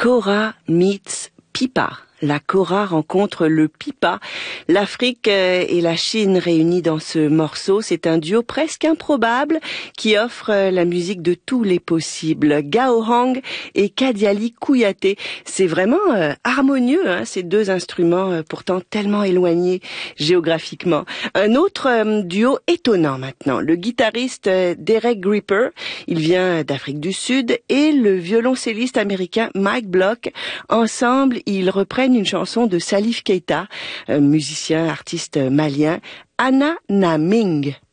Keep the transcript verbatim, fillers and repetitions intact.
Kora meets Pipa. La Kora rencontre le Pipa. L'Afrique et la Chine réunies dans ce morceau, c'est un duo presque improbable qui offre la musique de tous les possibles. Gao Hang et Kadiali Kouyaté. C'est vraiment euh, harmonieux, hein, ces deux instruments euh, pourtant tellement éloignés géographiquement. Un autre euh, duo étonnant maintenant, le guitariste euh, Derek Gripper, il vient d'Afrique du Sud, et le violoncelliste américain Mike Block. Ensemble, ils reprennent une chanson de Salif Keita, musicien, artiste malien, Anna Na Ming.